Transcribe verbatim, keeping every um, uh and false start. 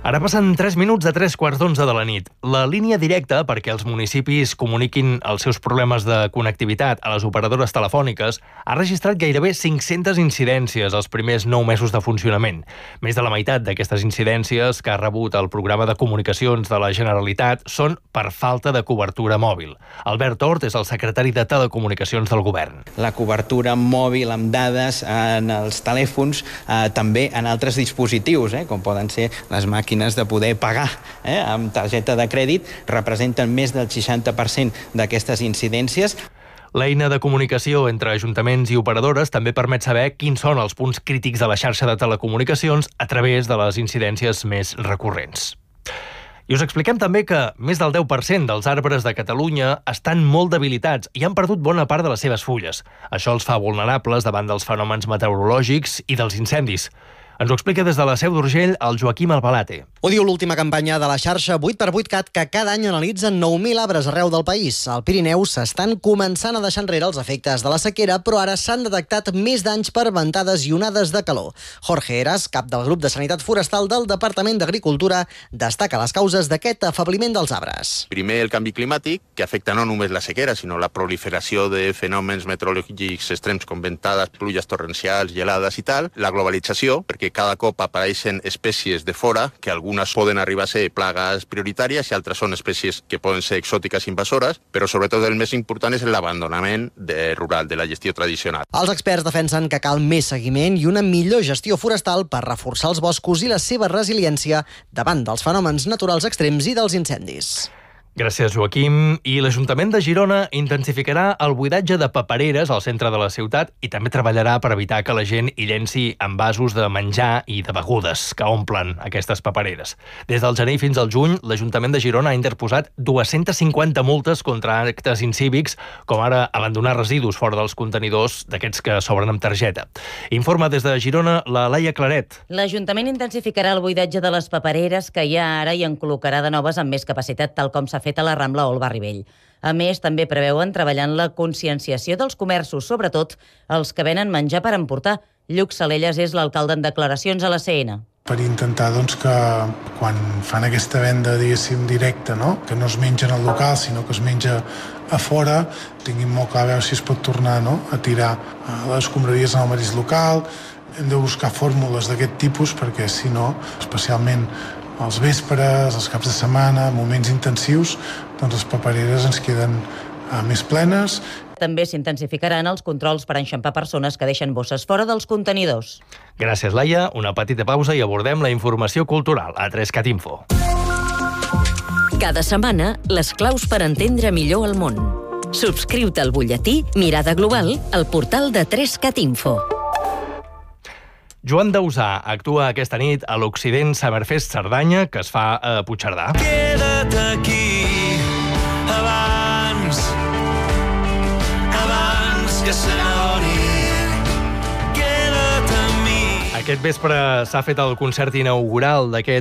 Ara passen tres minuts de tres quarts d'onze de la nit. La línia directa perquè els municipis comuniquin els seus problemes de connectivitat a les operadores telefòniques ha registrat gairebé cinc-centes incidències els primers nou mesos de funcionament. Més de la meitat d'aquestes incidències que ha rebut el programa de comunicacions de la Generalitat són per falta de cobertura mòbil. Albert Hort és el secretari de Telecomunicacions del Govern. La cobertura mòbil amb dades en els telèfons, eh, també en altres dispositius, eh, com poden ser les màquines de poder pagar eh, amb targeta de crèdit, representen més del seixanta per cent d'aquestes incidències. L'eina de comunicació entre ajuntaments i operadores també permet saber quins són els punts crítics de la xarxa de telecomunicacions a través de les incidències més recurrents. I us expliquem també que més del deu per cent dels arbres de Catalunya estan molt debilitats i han perdut bona part de les seves fulles. Això els fa vulnerables davant dels fenòmens meteorològics i dels incendis. Ens ho explica des de la Seu d'Urgell el Joaquim Albalate. Ho diu l'última campanya de la xarxa vuit per vuit cat, que cada any analitzen nou mil arbres arreu del país. Al Pirineu s'estan començant a deixar enrere els efectes de la sequera, però ara s'han detectat més danys per ventades i onades de calor. Jorge Heras, cap del grup de Sanitat Forestal del Departament d'Agricultura, destaca les causes d'aquest afebliment dels arbres. Primer, el canvi climàtic, que afecta no només la sequera, sinó la proliferació de fenòmens meteorològics extrems com ventades, pluges torrencials, gelades i tal. La globalització, perquè cada cop apareixen espècies de fora, que algunes poden arribar a ser plagues prioritàries i altres són espècies que poden ser exòtiques invasores, però sobretot el més important és l'abandonament de rural, de la gestió tradicional. Els experts defensen que cal més seguiment i una millor gestió forestal per reforçar els boscos i la seva resiliència davant dels fenòmens naturals extrems i dels incendis. Gràcies, Joaquim. I l'Ajuntament de Girona intensificarà el buidatge de papereres al centre de la ciutat i també treballarà per evitar que la gent hi llenci envasos de menjar i de begudes que omplen aquestes papereres. Des del gener fins al juny, l'Ajuntament de Girona ha interposat dues-centes cinquanta multes contra actes incívics, com ara abandonar residus fora dels contenidors d'aquests que s'obren amb targeta. Informa des de Girona la Laia Claret. L'Ajuntament intensificarà el buidatge de les papereres que hi ha ara i en col·locarà de noves amb més capacitat, tal com s'ha fet a la Rambla o al Barri Vell. A més, també preveuen treballar en la conscienciació dels comerços, sobretot els que venen menjar per emportar. Lluc Salelles és l'alcalde en declaracions a la C N. Per intentar doncs, que quan fan aquesta venda, diguéssim, directa, no? que no es menja en el local, sinó que es menja a fora, tinguin molt clar a veure si es pot tornar no? a tirar les escombraries en el mateix local. Hem de buscar fórmules d'aquest tipus perquè, si no, especialment als vespres, als caps de setmana, moments intensius, doncs les papereres ens queden uh, més plenes. També s'intensificaran els controls per enxampar persones que deixen bosses fora dels contenidors. Gràcies, Laia. Una petita pausa i abordem la informació cultural a tres cat info. Cada setmana, les claus per entendre millor el món. Subscriu-te al butlletí Mirada Global al portal de tres cat info. Joan Dausà actua aquesta nit a l'Occident Summerfest Cerdanya, que es fa a Puigcerdà. Queda't aquí abans, abans que se n'adoni. Queda't amb mi. Aquest vespre s'ha fet el concert inaugural d'aquest